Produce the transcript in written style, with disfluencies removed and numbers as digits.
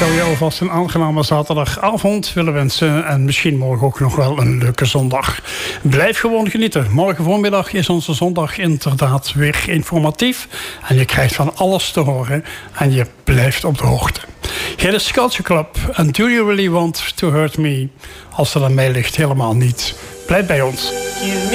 zou je alvast een aangename zaterdagavond willen wensen. En misschien morgen ook nog wel een leuke zondag. Blijf gewoon genieten. Morgen voormiddag is onze zondag inderdaad weer informatief. En je krijgt van alles te horen. En je blijft op de hoogte. Hier is Culture Club. And do you really want to hurt me? Als het aan mij ligt, helemaal niet. Blijf bij ons.